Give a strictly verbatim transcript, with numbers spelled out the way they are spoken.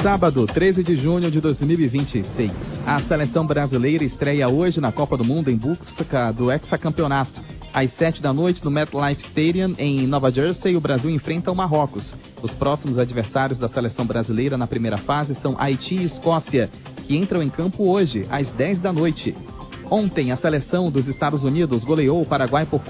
Sábado, treze de junho de dois mil e vinte e seis. A seleção brasileira estreia hoje na Copa do Mundo em busca do hexacampeonato. Às sete da noite, no MetLife Stadium, em Nova Jersey, o Brasil enfrenta o Marrocos. Os próximos adversários da seleção brasileira na primeira fase são Haiti e Escócia, que entram em campo hoje, às dez da noite. Ontem, a seleção dos Estados Unidos goleou o Paraguai por